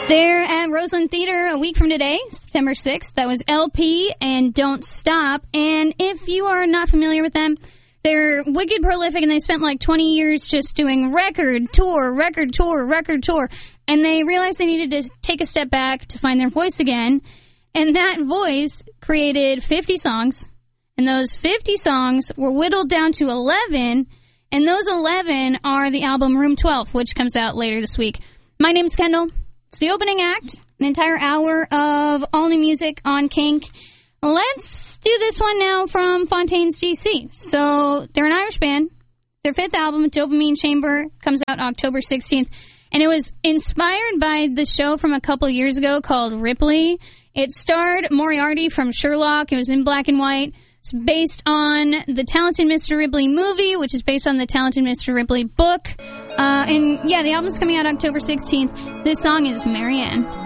They're at Roseland Theater a week from today, September 6th. That was LP and Don't Stop. And if you are not familiar with them, they're wicked prolific, and they spent like 20 years just doing record tour. And they realized they needed to take a step back to find their voice again. And that voice created 50 songs. And those 50 songs were whittled down to 11. And those 11 are the album Room 12, which comes out later this week. My name's Kendall. It's the opening act, an entire hour of all new music on Kink. Let's do this one now from Fontaines, D.C. So they're an Irish band. Their fifth album, Dopamine Chamber, comes out October 16th. And it was inspired by the show from a couple years ago called Ripley. It starred Moriarty from Sherlock. It was in black and white. It's based on the Talented Mr. Ripley movie, which is based on the Talented Mr. Ripley book. And yeah, the album's coming out October 16th. This song is Marianne.